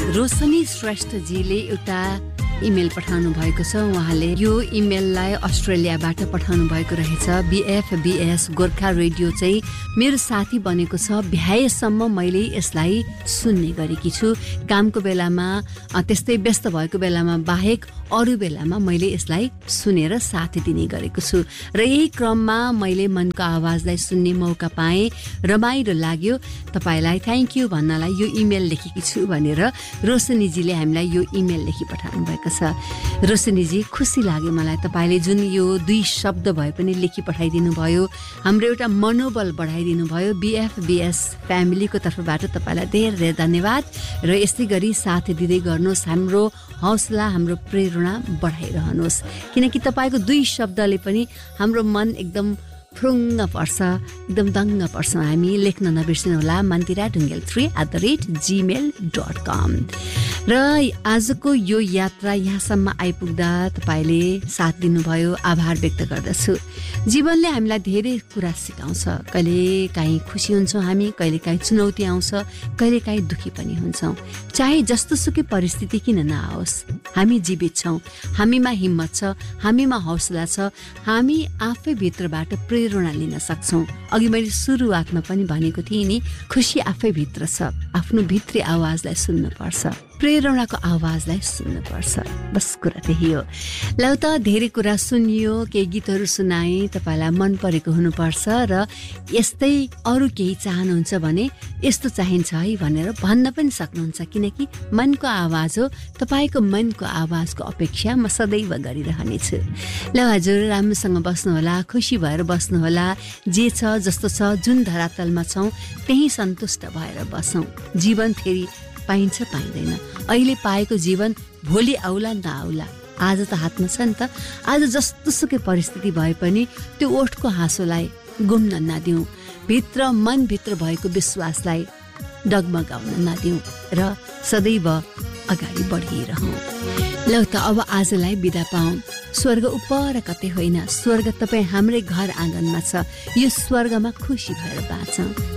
रोशनी श्रेष्ठजीले एउटा इमेल पठाउनु भएको छ। उहाँले यो इमेललाई अस्ट्रेलियाबाट पठाउनु भएको रहेछ। BFBS गोर्खा रेडियो चाहिँ मेरो साथी बनेको छ। भ्याएसम्म मैले यसलाई सुन्ने गरेकी छु। कामको बेलामा त्यस्तै व्यस्त भएको बेलामा बाहेक अरू बेलामा मैले यसलाई सुनेर साथ दिने गरेको छु र यही क्रममा मैले मनको आवाजलाई सुन्ने मौका पाएँ। रमाइलो लाग्यो। तपाईँलाई थ्याङ्क यू भन्नलाई यो इमेल लेखेकी छु भनेर रोशनीजीले हामीलाई यो इमेल लेखी पठाउनु भएको छ। रोशनीजी, खुसी लाग्यो मलाई तपाईँले जुन यो 2 शब्द भए पनि लेखी पठाइदिनु भयो। हाम्रो एउटा मनोबल बढाइदिनु भयो। BFBS फ्यामिलीको तर्फबाट तपाईँलाई धेरै धेरै धन्यवाद र यस्तै गरी साथ दिँदै गर्नुहोस्। हाम्रो हौसला, हाम्रो प्रेरणा बढाइरहनुहोस्, किनकि तपाईँको 2 शब्दले पनि हाम्रो मन एकदम फुरुङ्ग पर्छ, एकदम दङ्ग पर्छौँ हामी। लेख्न नबिर्सिनुहोला mantirahadungel3@gmail.com। र आजको यो यात्रा यहाँसम्म आइपुग्दा तपाईँले साथ दिनुभयो, आभार व्यक्त गर्दछु। जीवनले हामीलाई धेरै कुरा सिकाउँछ। कहिले काहीँ खुसी हुन्छौँ हामी, कहिले काहीँ चुनौती आउँछ, कहिले काहीँ दुःखी पनि हुन्छौँ। चाहे जस्तोसुकै परिस्थिति किन नआओस्, हामी जीवित छौँ, हामीमा हिम्मत छ, हामीमा हौसला छ, हामी आफै भित्रबाट प्रेरणा लिन सक्छौँ। अघि मैले सुरुवातमा पनि भनेको थिएँ नि, खुसी आफै भित्र छ। आफ्नो भित्री आवाजलाई सुन्नुपर्छ, प्रेरणाको आवाजलाई सुन्नुपर्छ। बस कुरा त्यही हो। ल त धेरै कुरा सुनियो, केही गीतहरू सुनाएँ, तपाईँलाई मन परेको हुनुपर्छ र यस्तै अरू केही चाहनुहुन्छ भने यस्तो चाहिन्छ है भनेर भन्न पनि सक्नुहुन्छ, किनकि मनको आवाज हो। तपाईँको मनको आवाजको अपेक्षा म सदैव गरिरहनेछु। ल हजुर, राम्रोसँग बस्नुहोला, खुसी भएर बस्नुहोला। जे छ जस्तो छ, जुन धरातलमा छौँ त्यही सन्तुष्ट भएर बसौँ। जीवन फेरि पाइन्छ पाइँदैन। अहिले पाएको जीवन भोलि आउला नआउला, आज त हातमा छ नि त। आज जस्तोसुकै परिस्थिति भए पनि त्यो ओठको हाँसोलाई गुम्न नदिउँ, मनभित्र भएको विश्वासलाई डगमगाउन नदिउँ र सदैव अगाडि बढिरहौँ। ल त अब आजलाई बिदा पाऊँ। स्वर्ग उपर कतै होइन, स्वर्ग तपाईँ हाम्रै घर आँगनमा छ। यो स्वर्गमा खुसी भएर बाँचौँ।